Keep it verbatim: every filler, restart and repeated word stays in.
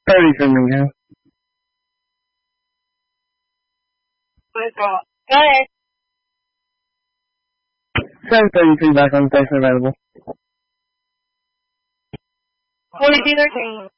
thirty for me now. Let's go. Go ahead. seven thirty-three back on the station available. What is either thing?